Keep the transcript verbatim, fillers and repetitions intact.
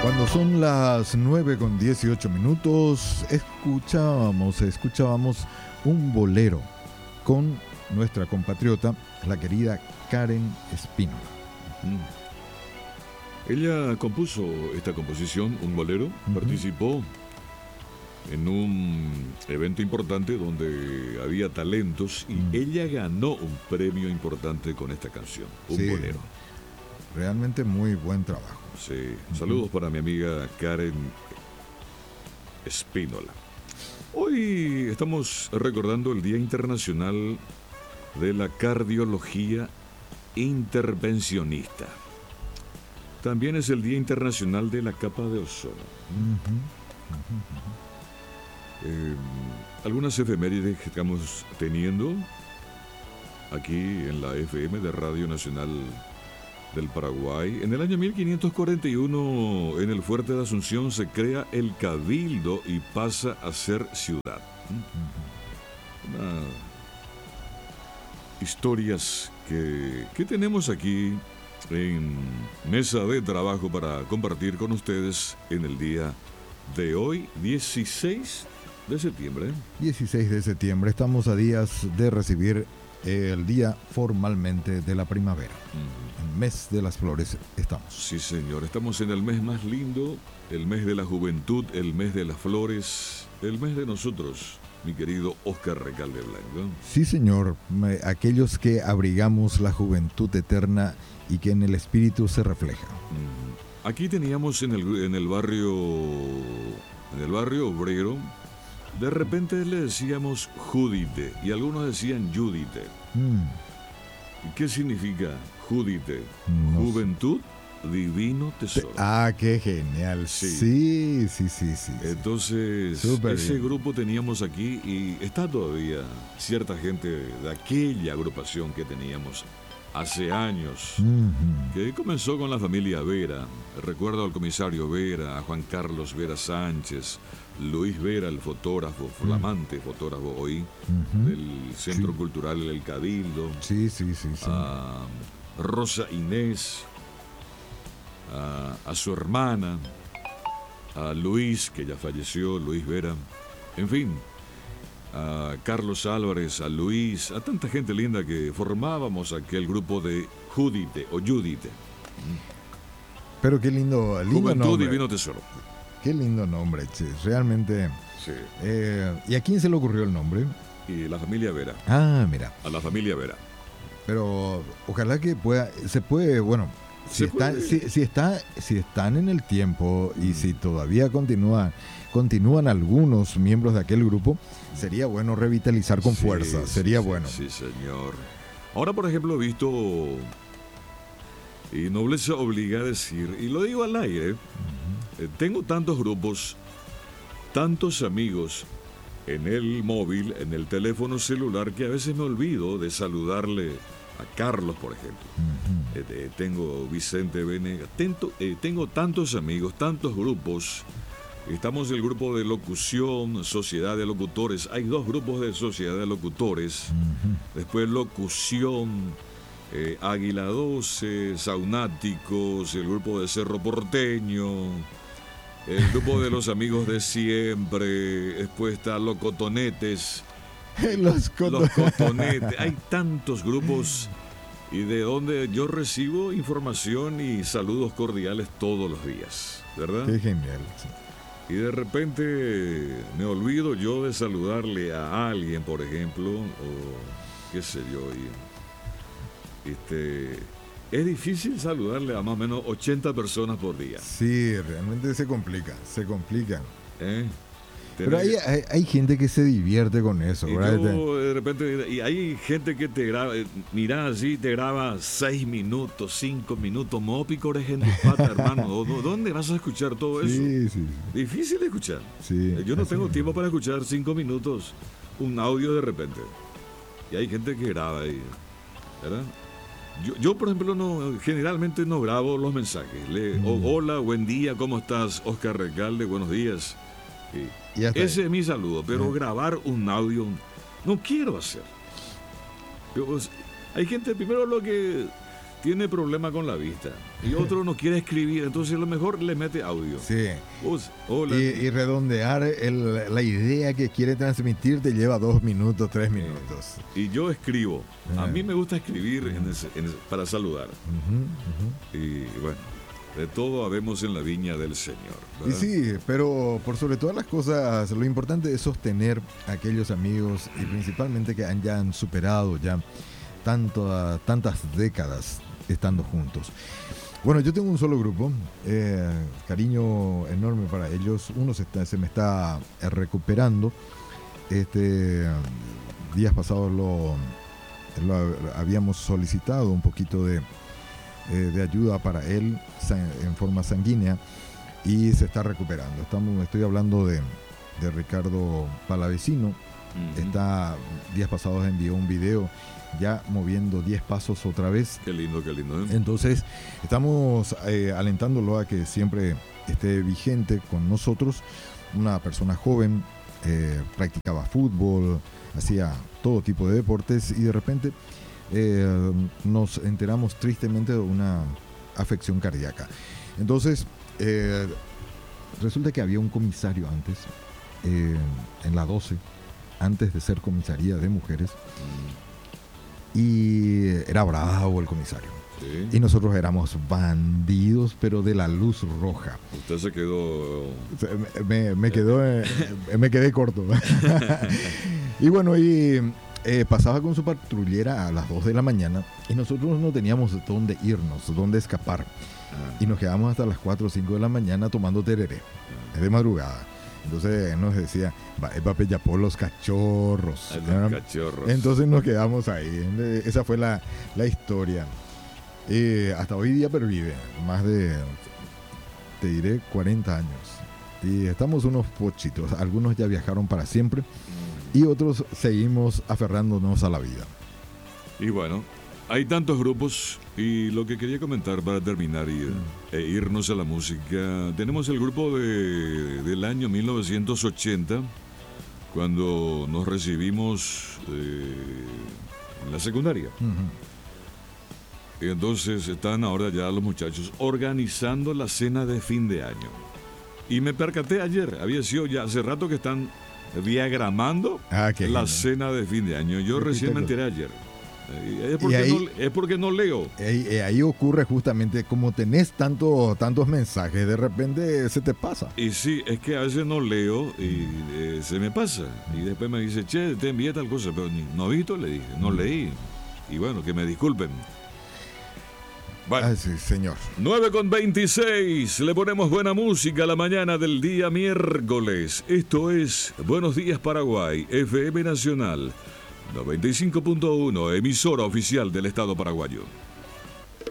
Cuando son las nueve con dieciocho minutos, escuchábamos, escuchábamos un bolero con nuestra compatriota, la querida Karen Espínola. Mm. Ella compuso esta composición, un bolero, uh-huh. Participó en un evento importante donde había talentos y uh-huh. ella ganó un premio importante con esta canción, un sí, bolero. Realmente muy buen trabajo. Sí, saludos uh-huh. para mi amiga Karen Espínola. Hoy estamos recordando el Día Internacional de la Cardiología Intervencionista. También es el Día Internacional de la Capa de Ozono. Uh-huh. Uh-huh. Eh, algunas efemérides que estamos teniendo aquí en la F M de Radio Nacional del Paraguay. En el año mil quinientos cuarenta y uno, en el Fuerte de Asunción, se crea el Cabildo y pasa a ser ciudad. Uh-huh. Una... historias que, que tenemos aquí en mesa de trabajo para compartir con ustedes en el día de hoy, dieciséis de septiembre. dieciséis de septiembre, estamos a días de recibir el día formalmente de la primavera. Uh-huh. El mes de las flores estamos. Sí, señor, estamos en el mes más lindo, el mes de la juventud, el mes de las flores, el mes de nosotros, mi querido Oscar Recalde Blanco. Sí, señor, aquellos que abrigamos la juventud eterna y que en el espíritu se refleja. Uh-huh. Aquí teníamos en el, en el barrio, en el barrio obrero, de repente le decíamos Judite y algunos decían Judite. Mm. ¿Qué significa Judite? No Juventud, sé. Divino tesoro. Ah, qué genial. Sí, sí, sí, sí. sí Entonces, Super ese bien. Grupo teníamos aquí y está todavía cierta gente de aquella agrupación que teníamos hace años, uh-huh. que comenzó con la familia Vera. Recuerdo al comisario Vera, a Juan Carlos Vera Sánchez, Luis Vera, el fotógrafo, flamante uh-huh. fotógrafo hoy, uh-huh. del Centro sí. Cultural El Cabildo. Sí, sí, sí. sí. A Rosa Inés, a, a su hermana, a Luis, que ya falleció, Luis Vera, en fin, a Carlos Álvarez, a Luis, a tanta gente linda que formábamos aquel grupo de Judite o Judite. Pero qué lindo, lindo Juventud nombre. Divino Tesoro. Qué lindo nombre, che. Realmente. Sí. Eh, ¿Y a quién se le ocurrió el nombre? Y la familia Vera. Ah, mira. A la familia Vera. Pero ojalá que pueda, se puede, bueno, si, está, si, si, está, si están en el tiempo y mm. si todavía continúan, continúan algunos miembros de aquel grupo, sería bueno revitalizar con sí, fuerza, sería sí, bueno. Sí, señor. Ahora, por ejemplo, he visto, y nobleza obliga a decir, y lo digo al aire, uh-huh. eh, tengo tantos grupos, tantos amigos en el móvil, en el teléfono celular, que a veces me olvido de saludarle a Carlos, por ejemplo. Uh-huh. Eh, eh, tengo Vicente Venega, tento, eh, tengo tantos amigos, tantos grupos. Estamos en el grupo de locución, Sociedad de Locutores. Hay dos grupos de Sociedad de Locutores. Uh-huh. Después locución, eh, Águila doce, Saunáticos, el grupo de Cerro Porteño, el grupo de los amigos de siempre. Después está Locotonetes. Los, coton- los Cotonetes. Hay tantos grupos y de donde yo recibo información y saludos cordiales todos los días, ¿verdad? Qué genial. Sí. Y de repente me olvido yo de saludarle a alguien, por ejemplo, o qué sé yo. Y, este, es difícil saludarle a más o menos ochenta personas por día. Sí, realmente se complica, se complican. ¿Eh? Pero hay, hay, hay gente que se divierte con eso, y ¿verdad? Yo, de repente, y hay gente que te graba, mira así, te graba seis minutos, cinco minutos, mópicores en tu pata, hermano. ¿Dónde vas a escuchar todo eso? Sí, sí. Difícil de escuchar. Sí, yo no tengo tiempo para escuchar cinco minutos, un audio de repente. Y hay gente que graba ahí, ¿verdad? Yo, yo por ejemplo, no, generalmente no grabo los mensajes. Le, mm. oh, hola, buen día, ¿cómo estás? Oscar Recalde, buenos días. Sí. Ese es mi saludo, pero sí. grabar un audio no quiero hacer. Pero, hay gente, primero lo que tiene problema con la vista y otro no quiere escribir, entonces a lo mejor le mete audio. Sí. Pues, hola. Y, y redondear el, la idea que quiere transmitir te lleva dos minutos, tres minutos. Y yo escribo. A Ah. mí me gusta escribir en ese- en ese- para saludar. Ujú, ujú. Y bueno, de todo habemos en la viña del Señor, Y ¿verdad? sí, pero por sobre todas las cosas, lo importante es sostener a aquellos amigos y principalmente que han, ya han superado ya tanto, tantas décadas estando juntos. Bueno, yo tengo un solo grupo, eh, cariño enorme para ellos. Uno se, está, se me está eh, recuperando. Este, días pasados lo, lo habíamos solicitado un poquito de, eh, de ayuda para él san- en forma sanguínea y se está recuperando. Estamos, estoy hablando de, de Ricardo Palavecino. Ujú. Está, días pasados envió un video ya moviendo diez pasos otra vez. Qué lindo, qué lindo. ¿eh? Entonces estamos eh, alentándolo a que siempre esté vigente con nosotros. Una persona joven, eh, practicaba fútbol, hacía todo tipo de deportes y de repente eh, nos enteramos tristemente de una afección cardíaca. Entonces eh, resulta que había un comisario antes, eh, en la doce, antes de ser comisaría de mujeres, y era bravo el comisario. Sí. Y nosotros éramos bandidos, pero de la luz roja. Usted se quedó. O sea, Me, me- me quedó, eh, me quedé corto. Y bueno, y eh, pasaba con su patrullera a las dos de la mañana y nosotros no teníamos dónde irnos, dónde escapar. Ah, Y nos quedamos hasta las cuatro o cinco de la mañana tomando tereré, de madrugada. Entonces él nos decía, va, es papel ya por los cachorros. a los ¿verdad? cachorros. Entonces nos quedamos ahí. Esa fue la, la historia. Eh, hasta hoy día pervive, más de, te diré, cuarenta años. Y estamos unos pochitos. Algunos ya viajaron para siempre y otros seguimos aferrándonos a la vida. Y bueno, hay tantos grupos y lo que quería comentar para terminar y, e irnos a la música, tenemos el grupo de, del año mil novecientos ochenta, cuando nos recibimos eh, en la secundaria. Ujú. Y entonces están ahora ya los muchachos organizando la cena de fin de año. Y me percaté ayer, había sido ya hace rato que están diagramando Ah, qué la genial. cena de fin de año. Yo Qué recién me enteré espectáculo. ayer. Eh, Es porque, ahí- no, es porque no leo. Ahí, eh, ahí ocurre justamente como tenés tanto, tantos mensajes, de repente se te pasa. Y sí, es que a veces no leo y eh, se me pasa. Y después me dice, che, te envié tal cosa, pero ni- no he visto, le dije, no leí. Y bueno, que me disculpen. Bueno, Ah, sí, señor. nueve con veintiséis, le ponemos buena música a la mañana del día miércoles. Esto es Buenos Días Paraguay, F M Nacional, noventa y cinco punto uno, emisora oficial del Estado paraguayo.